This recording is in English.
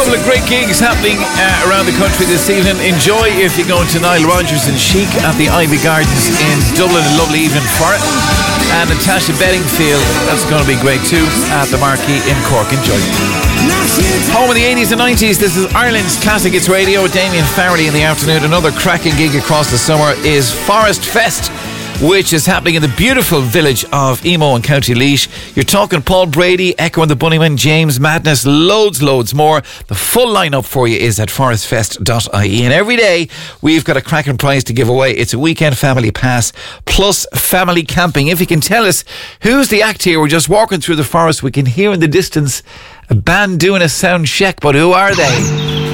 couple of great gigs happening around the country this evening. Enjoy if you're going to Nile Rodgers and Chic at the Ivy Gardens in Dublin. A lovely evening for it. And Natasha Bedingfield, that's going to be great too, at the Marquee in Cork. Enjoy. Home in the 80s and 90s, this is Ireland's Classic Hits Radio with Damien Farrelly in the afternoon. Another cracking gig across the summer is Forest Fest, which is happening in the beautiful village of Emo in County Laois. You're talking Paul Brady, Echo and the Bunnymen, James Madness, loads more. The full lineup for you is at forestfest.ie. And every day we've got a cracking prize to give away. It's a weekend family pass plus family camping. If you can tell us who's the act here, we're just walking through the forest. We can hear in the distance a band doing a sound check, but who are they?